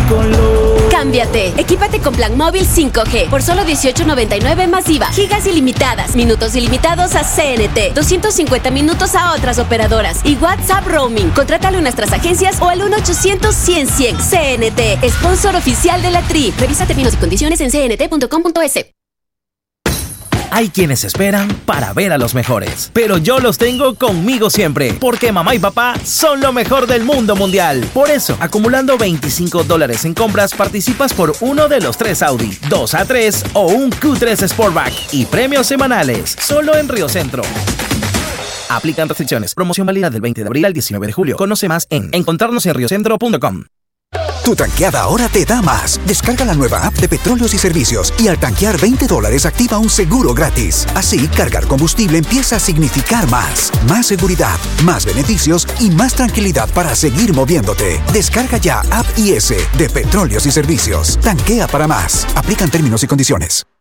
con Lowe's. Cámbiate. Equípate con plan móvil 5G por solo $18.99 masiva. Gigas ilimitadas, minutos ilimitados a CNT, 250 minutos a otras operadoras y WhatsApp roaming. Contrátalo en nuestras agencias o al 1-800-100-100. CNT, sponsor oficial de la Tri. Revisa términos y condiciones en cnt.com.es. Hay quienes esperan para ver a los mejores, pero yo los tengo conmigo siempre, porque mamá y papá son lo mejor del mundo mundial. Por eso, acumulando $25 en compras, participas por uno de los 3 Audi, 2 A3 o un Q3 Sportback y premios semanales, solo en Río Centro. Aplican restricciones. Promoción válida del 20 de abril al 19 de julio. Conoce más en encontrarnosenriocentro.com. Tu tanqueada ahora te da más. Descarga la nueva app de Petróleos y Servicios y al tanquear $20 activa un seguro gratis. Así, cargar combustible empieza a significar más. Más seguridad, más beneficios y más tranquilidad para seguir moviéndote. Descarga ya App IS de Petróleos y Servicios. Tanquea para más. Aplican términos y condiciones.